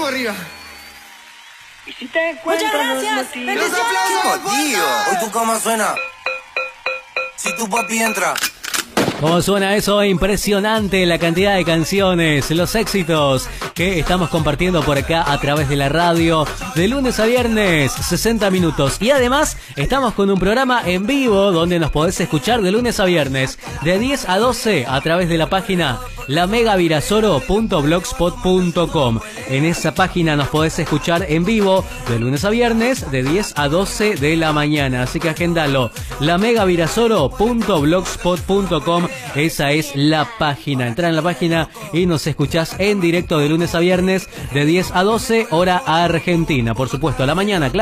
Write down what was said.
arriba. Y si te encuentro Muchas gracias. ¡Los aplausos! Tío, hoy tu cama suena. Si tu papi entra. ¿Cómo suena eso? Impresionante la cantidad de canciones, los éxitos que estamos compartiendo por acá a través de la radio de lunes a viernes, 60 minutos. Y además estamos con un programa en vivo donde nos podés escuchar de lunes a viernes de 10 a 12 a través de la página lamegavirasoro.blogspot.com. En esa página nos podés escuchar en vivo de lunes a viernes de 10 a 12 de la mañana. Así que agendalo, lamegavirasoro.blogspot.com. Esa es la página. Entrá en la página y nos escuchás en directo de lunes a viernes de 10 a 12 hora argentina. Por supuesto, a la mañana, claro.